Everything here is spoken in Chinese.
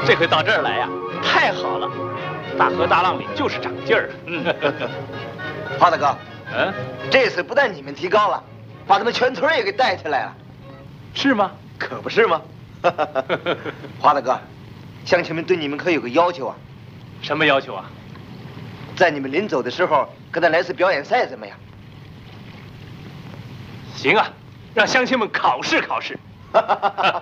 这回到这儿来呀，太好了，大河大浪里就是长劲儿。 华大哥，这次不但你们提高了，把他们全村也给带起来了， 是吗？ 可不是吗？华大哥，乡亲们对你们可有个要求啊。 什么要求啊？ 在你们临走的时候，跟他来次表演赛怎么样？ 行啊，让乡亲们考试考试。